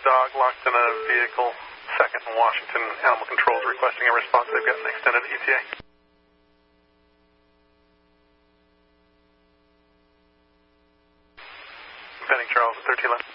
dog locked in a vehicle, 2nd and Washington. Animal Control is requesting a response. They've got an extended ETA. Pending Charles at 1311.